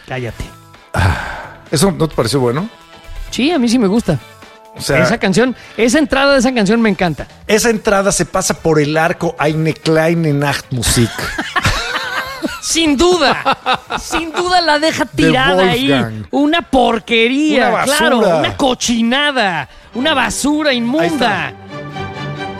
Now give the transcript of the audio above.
Cállate. ¿Eso no te pareció bueno? Sí, a mí sí me gusta. O sea, esa entrada de esa canción me encanta. esa entrada se pasa por el arco Eine kleine Nachtmusik. Sin duda la deja tirada ahí. Una porquería, Una basura. claro, una cochinada, una basura inmunda.